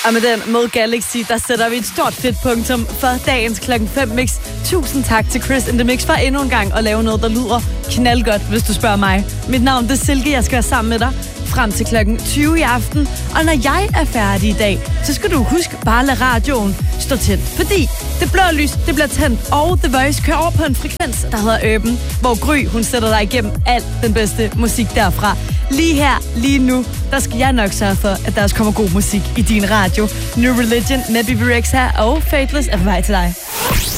Og med den Mod Galaxy, der sætter vi et stort fedt punktum for dagens klokken 5 mix. Tusind tak til Chris in the Mix for endnu en gang at lave noget, der lyder knaldgodt, hvis du spørger mig. Mit navn det er Silke, jeg skal være sammen med dig frem til klokken 20 i aften. Og når jeg er færdig i dag, så skal du huske bare at lade radioen stå tændt. Fordi det blå lys, det bliver tændt, og The Voice kører over på en frekvens, der hedder Urban, hvor Gry, hun sætter dig igennem alt den bedste musik derfra. Lige her, lige nu, der skal jeg nok sørge for, at der også kommer god musik i din radio. New Religion med Bebe Rexha og Faithless er på vej til dig.